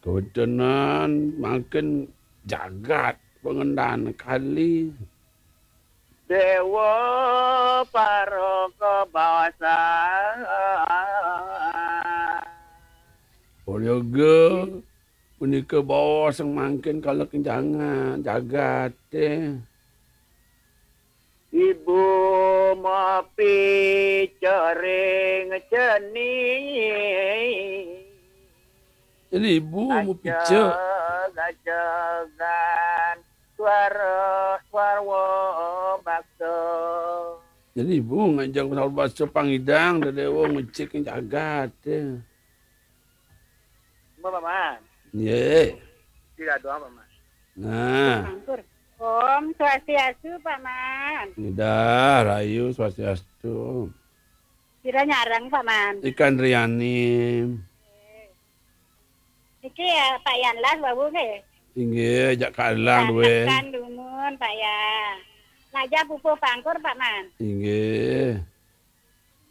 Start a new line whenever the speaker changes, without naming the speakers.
Kebetulan makin jagat pengendaan kali.
Dewa Paroka Bawasa.
Olyoga punika bawa sang makin kalau kenjangan jagat
Ibu mapi cering ceni.
Jadi ibu mau picak.
Gajagan suara bakso.
Jadi ibu ngajak pasal bahasa pangidang dan dewa ngecek yang jagat
Paman.
Ye.
Tidak doa paman.
Nah.
Om Swastiastu Paman.
Dah rayu swastiastu.
Kira nyarang Paman.
Ikan riani.
Iki ya Pak Yanlas babu ke?
Inggih jak kalang duwe.
Kan dumun Pak ya. Ngajak pupuk pangkur Paman.
Inggih.